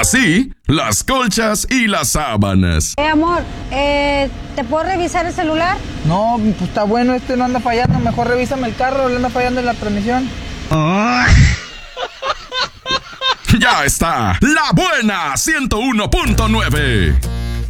así las colchas y las sábanas. Amor, ¿te puedo revisar el celular? No, pues está bueno, no anda fallando. Mejor revísame el carro, le anda fallando en la transmisión. Ya está, La Buena 101.9.